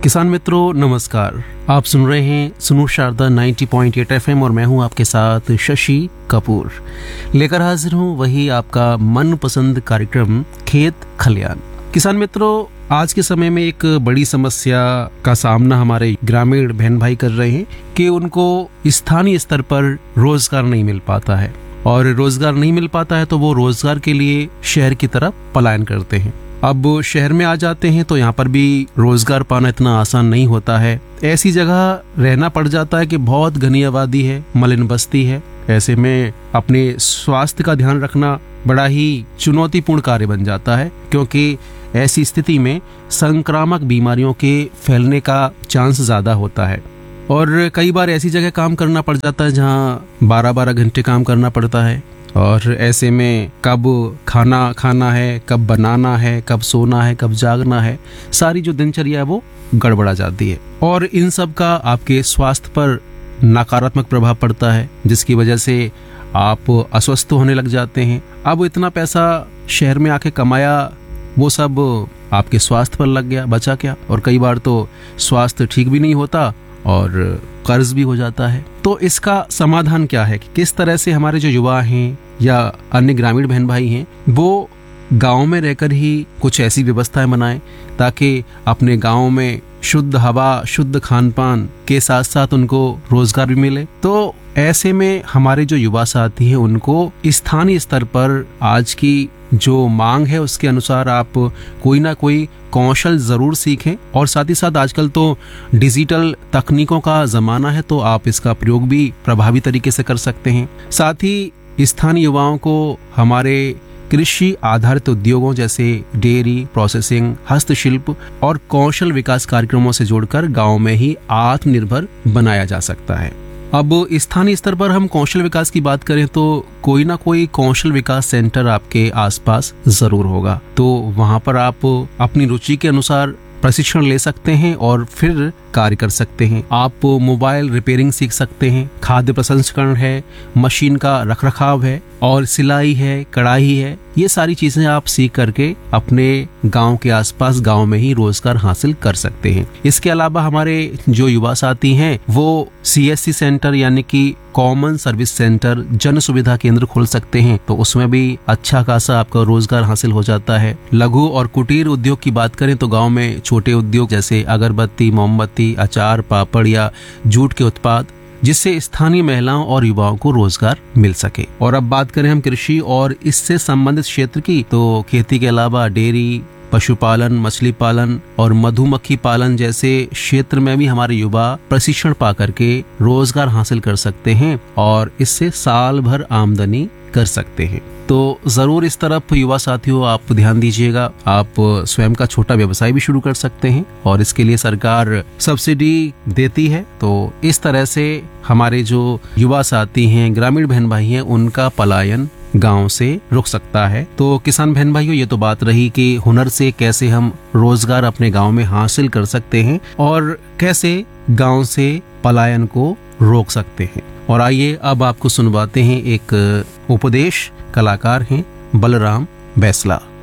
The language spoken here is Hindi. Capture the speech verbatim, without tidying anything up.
किसान मित्रों नमस्कार। आप सुन रहे हैं सुनो शारदा नब्बे पॉइंट आठ एफएम और मैं हूं आपके साथ शशि कपूर। लेकर हाजिर हूं वही आपका मनपसंद कार्यक्रम खेत खलियान। किसान मित्रों, आज के समय में एक बड़ी समस्या का सामना हमारे ग्रामीण बहन भाई कर रहे हैं कि उनको स्थानीय स्तर पर रोजगार नहीं मिल पाता है, और रोजगार नहीं मिल पाता है तो वो रोजगार के लिए शहर की तरफ पलायन करते हैं। अब शहर में आ जाते हैं तो यहाँ पर भी रोजगार पाना इतना आसान नहीं होता है। ऐसी जगह रहना पड़ जाता है कि बहुत घनी आबादी है, मलिन बस्ती है। ऐसे में अपने स्वास्थ्य का ध्यान रखना बड़ा ही चुनौतीपूर्ण कार्य बन जाता है, क्योंकि ऐसी स्थिति में संक्रामक बीमारियों के फैलने का चांस ज्यादा होता है। और कई बार ऐसी जगह काम करना पड़ जाता है जहाँ बारह बारह घंटे काम करना पड़ता है, और ऐसे में कब खाना खाना है, कब बनाना है, कब सोना है, कब जागना है, सारी जो दिनचर्या है वो गड़बड़ा जाती है। और इन सब का आपके स्वास्थ्य पर नकारात्मक प्रभाव पड़ता है, जिसकी वजह से आप अस्वस्थ होने लग जाते हैं। अब इतना पैसा शहर में आके कमाया, वो सब आपके स्वास्थ्य पर लग गया, बचा क्या। और कई बार तो स्वास्थ्य ठीक भी नहीं होता और कर्ज भी हो जाता है। तो इसका समाधान क्या है कि किस तरह से हमारे जो युवा हैं या अन्य ग्रामीण बहन भाई हैं वो गांव में रहकर ही कुछ ऐसी व्यवस्थाएं बनाएं ताकि अपने गांव में शुद्ध हवा, शुद्ध खान पान के साथ साथ उनको रोजगार भी मिले। तो ऐसे में हमारे जो युवा साथी हैं उनको स्थानीय स्तर पर आज की जो मांग है उसके अनुसार आप कोई ना कोई कौशल जरूर सीखें। और साथ ही साथ आजकल तो डिजिटल तकनीकों का जमाना है, तो आप इसका प्रयोग भी प्रभावी तरीके से कर सकते हैं। साथ ही स्थानीय युवाओं को हमारे कृषि आधारित उद्योगों जैसे डेयरी प्रोसेसिंग, हस्तशिल्प और कौशल विकास कार्यक्रमों से जोड़कर गांव में ही आत्मनिर्भर बनाया जा सकता है। अब स्थानीय स्तर पर हम कौशल विकास की बात करें तो कोई ना कोई कौशल विकास सेंटर आपके आसपास जरूर होगा, तो वहां पर आप अपनी रुचि के अनुसार प्रशिक्षण ले सकते हैं और फिर कार्य कर सकते हैं। आप मोबाइल रिपेयरिंग सीख सकते हैं, खाद्य प्रसंस्करण है, मशीन का रखरखाव है और सिलाई है, कढ़ाई है। ये सारी चीजें आप सीख करके अपने गांव के आसपास गांव में ही रोजगार हासिल कर सकते हैं। इसके अलावा हमारे जो युवा साथी हैं वो सीएससी सेंटर यानी कि कॉमन सर्विस सेंटर, जन सुविधा केंद्र खोल सकते हैं, तो उसमें भी अच्छा खासा आपका रोजगार हासिल हो जाता है। लघु और कुटीर उद्योग की बात करें तो गांव में छोटे उद्योग जैसे अगरबत्ती, मोमबत्ती, अचार, पापड़ या जूट के उत्पाद, जिससे स्थानीय महिलाओं और युवाओं को रोजगार मिल सके। और अब बात करें हम कृषि और इससे संबंधित क्षेत्र की, तो खेती के अलावा डेयरी, पशुपालन, मछली पालन और मधुमक्खी पालन जैसे क्षेत्र में भी हमारे युवा प्रशिक्षण पा करके रोजगार हासिल कर सकते हैं और इससे साल भर आमदनी कर सकते हैं। तो जरूर इस तरफ युवा साथियों आप ध्यान दीजिएगा। आप स्वयं का छोटा व्यवसाय भी शुरू कर सकते हैं और इसके लिए सरकार सब्सिडी देती है। तो इस तरह से हमारे जो युवा साथी हैं, ग्रामीण बहन भाई हैं, उनका पलायन गांव से रुक सकता है। तो किसान बहन भाइयों, ये तो बात रही कि हुनर से कैसे हम रोजगार अपने गांव में हासिल कर सकते हैं और कैसे गांव से पलायन को रोक सकते हैं। और आइए अब आपको सुनवाते हैं एक उपदेश। कलाकार हैं बलराम बैसला।